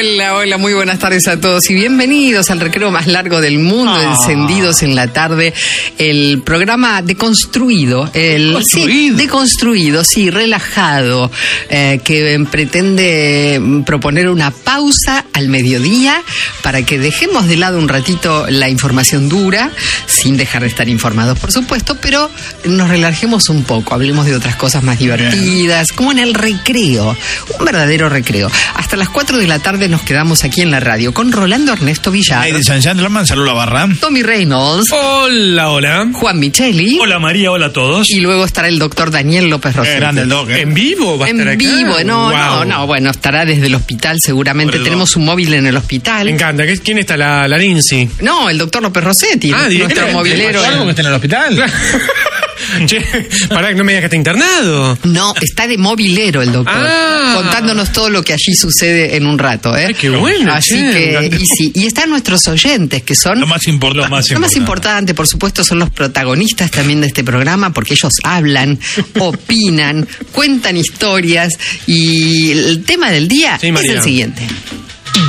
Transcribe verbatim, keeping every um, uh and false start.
Hola, hola, muy buenas tardes a todos y bienvenidos al recreo más largo del mundo, oh. Encendidos en la tarde, el programa deconstruido, el ¿Construido? Sí, deconstruido, sí, relajado, eh, que pretende proponer una pausa al mediodía para que dejemos de lado un ratito la información dura, sin dejar de estar informados, por supuesto, pero nos relajemos un poco, hablemos de otras cosas más divertidas, como en el recreo, un verdadero recreo. Hasta las cuatro de la tarde nos quedamos aquí en la radio con Rolando Ernesto Villar. Ladies and gentlemen, saluda Barra. Tommy Reynolds. Hola, hola. Juan Micheli. Hola María, hola a todos. Y luego estará el doctor Daniel López Rossetti. Grande el doc, ¿eh? ¿En vivo va a en estar acá? vivo, no, Wow. no, no, bueno, estará desde el hospital seguramente. Tenemos un móvil en el hospital. Me encanta. ¿Quién está? La, la Lindsay. No, el doctor López Rossetti, Ah, nuestro movilero. ¿Algo que está en el hospital? Che, pará, no me digas que está internado. No, está de movilero el doctor, Ah. contándonos todo lo que allí sucede en un rato, ¿eh? Ay, qué bueno, Así che, me que, encantó. y sí, y están nuestros oyentes, que son... Lo más importante. Lo más Lo más importante, por supuesto, son los protagonistas también de este programa, porque ellos hablan, opinan, cuentan historias, y el tema del día Sí, es María. el siguiente.